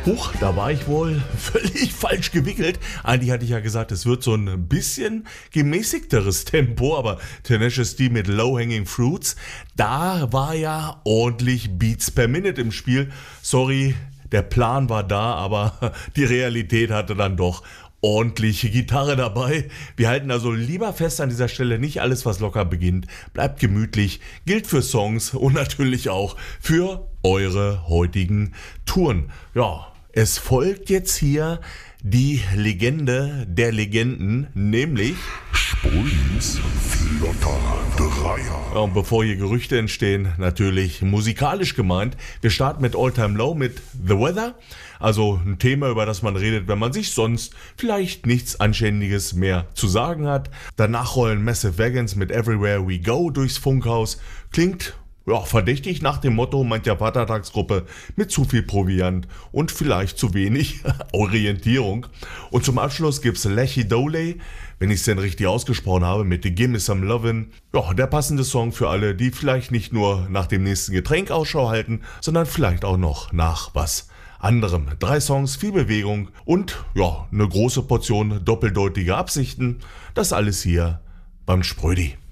Huch, da war ich wohl völlig falsch gewickelt. Eigentlich hatte ich ja gesagt, es wird so ein bisschen gemäßigteres Tempo, aber Tenacious D mit Low Hanging Fruits, da war ja ordentlich Beats per Minute im Spiel. Sorry, der Plan war da, aber die Realität hatte dann doch ordentliche Gitarre dabei. Wir halten also lieber fest an dieser Stelle, nicht alles, was locker beginnt, bleibt gemütlich, gilt für Songs und natürlich auch für eure heutigen Touren. Ja, es folgt jetzt hier die Legende der Legenden, nämlich Sprühens flotter Dreier. Ja, und bevor hier Gerüchte entstehen, natürlich musikalisch gemeint. Wir starten mit All Time Low mit The Weather. Also ein Thema, über das man redet, wenn man sich sonst vielleicht nichts Anständiges mehr zu sagen hat. Danach rollen Massive Wagons mit Everywhere We Go durchs Funkhaus. Klingt ja verdächtig nach dem Motto mancher Vatertagsgruppe mit zu viel Proviant und vielleicht zu wenig Orientierung. Und zum Abschluss gibt's Lechy Doley, wenn ich es denn richtig ausgesprochen habe, mit The Gimme Some Lovin'. Ja, der passende Song für alle, die vielleicht nicht nur nach dem nächsten Getränk Ausschau halten, sondern vielleicht auch noch nach was anderem. 3 Songs, viel Bewegung und ja, eine große Portion doppeldeutige Absichten. Das alles hier beim Sprödi.